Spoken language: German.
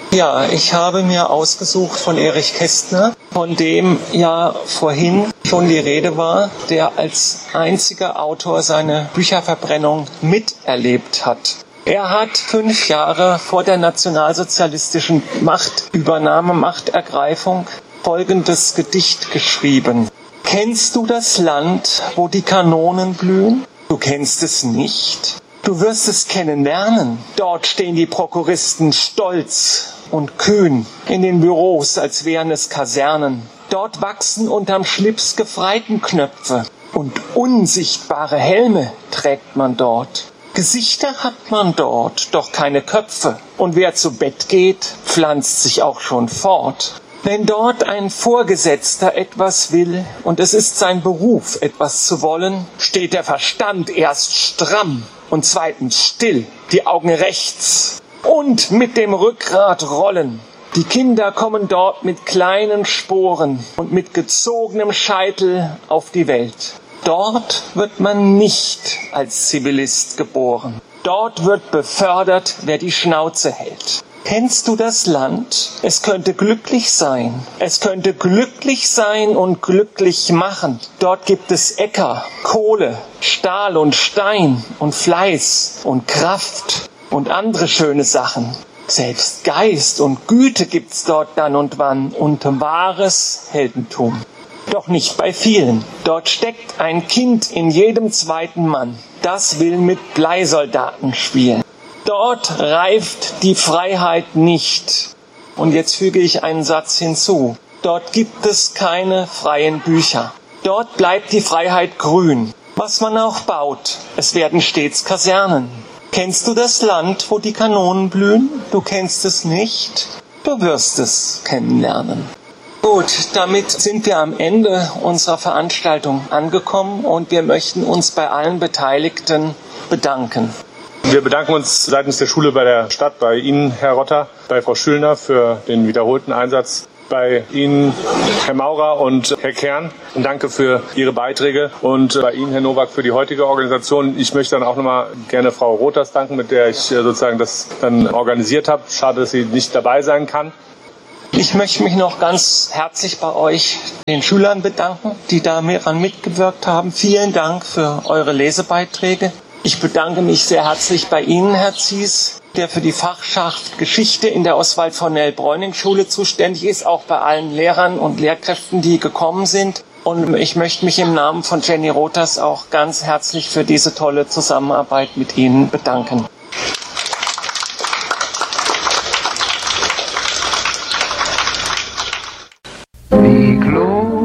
Ja, ich habe mir ausgesucht von Erich Kästner, von dem ja vorhin schon die Rede war, der als einziger Autor seine Bücherverbrennung miterlebt hat. Er hat 5 Jahre vor der nationalsozialistischen Machtergreifung folgendes Gedicht geschrieben. Kennst du das Land, wo die Kanonen blühen? Du kennst es nicht. Du wirst es kennenlernen. Dort stehen die Prokuristen stolz und kühn in den Büros, als wären es Kasernen. Dort wachsen unterm Schlips Gefreitenknöpfe und unsichtbare Helme trägt man dort. Gesichter hat man dort, doch keine Köpfe. Und wer zu Bett geht, pflanzt sich auch schon fort. Wenn dort ein Vorgesetzter etwas will und es ist sein Beruf, etwas zu wollen, steht der Verstand erst stramm und zweitens still, die Augen rechts und mit dem Rückgrat rollen. Die Kinder kommen dort mit kleinen Sporen und mit gezogenem Scheitel auf die Welt. Dort wird man nicht als Zivilist geboren. Dort wird befördert, wer die Schnauze hält. Kennst du das Land? Es könnte glücklich sein. Es könnte glücklich sein und glücklich machen. Dort gibt es Äcker, Kohle, Stahl und Stein und Fleiß und Kraft und andere schöne Sachen. Selbst Geist und Güte gibt's dort dann und wann und wahres Heldentum. Doch nicht bei vielen. Dort steckt ein Kind in jedem zweiten Mann. Das will mit Bleisoldaten spielen. Dort reift die Freiheit nicht. Und jetzt füge ich einen Satz hinzu. Dort gibt es keine freien Bücher. Dort bleibt die Freiheit grün. Was man auch baut, es werden stets Kasernen. Kennst du das Land, wo die Kanonen blühen? Du kennst es nicht. Du wirst es kennenlernen. Gut, damit sind wir am Ende unserer Veranstaltung angekommen und wir möchten uns bei allen Beteiligten bedanken. Wir bedanken uns seitens der Schule bei der Stadt, bei Ihnen, Herr Rotter, bei Frau Schüllner für den wiederholten Einsatz, bei Ihnen, Herr Maurer und Herr Kern. Und danke für Ihre Beiträge und bei Ihnen, Herr Nowak, für die heutige Organisation. Ich möchte dann auch nochmal gerne Frau Rothers danken, mit der ich sozusagen das dann organisiert habe. Schade, dass sie nicht dabei sein kann. Ich möchte mich noch ganz herzlich bei euch, den Schülern, bedanken, die daran mitgewirkt haben. Vielen Dank für eure Lesebeiträge. Ich bedanke mich sehr herzlich bei Ihnen, Herr Zies, der für die Fachschaft Geschichte in der Oswald-Cornell-Bräuning-Schule zuständig ist, auch bei allen Lehrern und Lehrkräften, die gekommen sind. Und ich möchte mich im Namen von Jenny Rothers auch ganz herzlich für diese tolle Zusammenarbeit mit Ihnen bedanken. Wie